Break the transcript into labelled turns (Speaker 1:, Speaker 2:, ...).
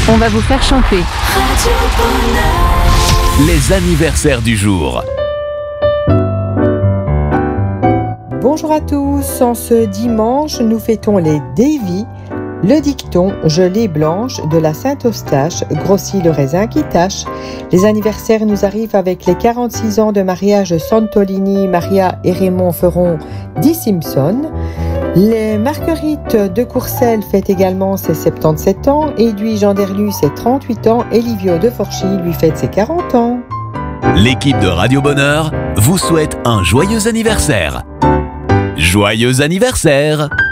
Speaker 1: On va vous faire chanter.
Speaker 2: Les anniversaires du jour.
Speaker 3: Bonjour à tous, en ce dimanche, nous fêtons les Davy, le dicton « gelée blanche » de la Saint-Eustache grossit le raisin qui tâche. Les anniversaires nous arrivent avec les 46 ans de mariage Santolini, Maria et Raymond feront 10 Simpson. Les Marguerites de Courcelles fêtent également ses 77 ans, Edwige Anderlu ses 38 ans et Livio de Forchy lui fête ses 40 ans.
Speaker 2: L'équipe de Radio Bonheur vous souhaite un joyeux anniversaire. Joyeux anniversaire!